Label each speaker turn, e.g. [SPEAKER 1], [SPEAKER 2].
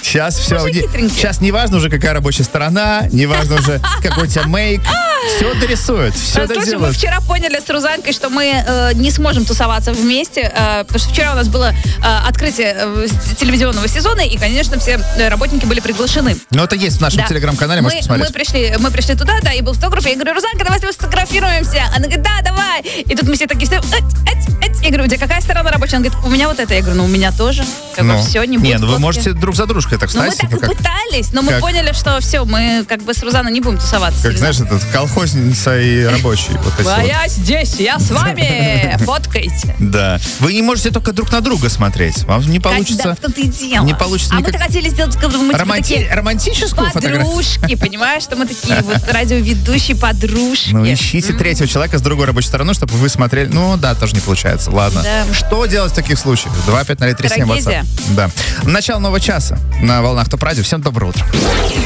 [SPEAKER 1] Сейчас все.
[SPEAKER 2] хитренькие.
[SPEAKER 1] Сейчас не важно уже, какая рабочая сторона, не важно уже, какой у тебя мейк. Все дорисуют, все
[SPEAKER 2] Слушай, мы
[SPEAKER 1] доделают.
[SPEAKER 2] вчера поняли с Рузанкой, что мы не сможем тусоваться вместе, потому что вчера у нас было открытие телевизионного сезона, и, конечно, все работники были приглашены.
[SPEAKER 1] Но это есть в нашем
[SPEAKER 2] Да.
[SPEAKER 1] телеграм-канале, можете посмотреть.
[SPEAKER 2] Мы пришли туда, да, и был фотограф, и я говорю: Рузанка, давай с тобой сфотографируемся. Она говорит: да, давай. И тут мы все такие стоим. Я говорю: у тебя какая сторона рабочая? Она говорит: у меня вот это. Я говорю: ну, у меня тоже. Как бы все, не будет
[SPEAKER 1] Не, ну вы
[SPEAKER 2] фотки.
[SPEAKER 1] можете друг за дружкой так
[SPEAKER 2] Ну, мы
[SPEAKER 1] встать.
[SPEAKER 2] так и пытались, но мы
[SPEAKER 1] как?
[SPEAKER 2] поняли, что все, мы как бы с Рузаной не будем тусоваться.
[SPEAKER 1] Как,
[SPEAKER 2] сильно.
[SPEAKER 1] знаешь, этот колхозница и рабочий. Вот эти
[SPEAKER 2] А
[SPEAKER 1] вот.
[SPEAKER 2] я здесь, я с вами. Фоткайте.
[SPEAKER 1] Да. Вы не можете только друг на друга смотреть. Вам не получится...
[SPEAKER 2] Да, в том-то и дело.
[SPEAKER 1] Не получится
[SPEAKER 2] А
[SPEAKER 1] никак-
[SPEAKER 2] мы-то хотели сделать, как бы мы типа такие
[SPEAKER 1] романтическую фотографию?
[SPEAKER 2] подружки, понимаешь, что мы такие вот радиоведущие подружки.
[SPEAKER 1] Ну, ищите третьего человека с другой рабочей стороны, чтобы вы смотрели. Ну, да, тоже не получается. Ладно.
[SPEAKER 2] Да.
[SPEAKER 1] Что делать в таких случаях? 25037 WhatsApp.
[SPEAKER 2] Трагедия.
[SPEAKER 1] Да. Начало нового часа на волнах ТОП-радио. Всем доброе утро.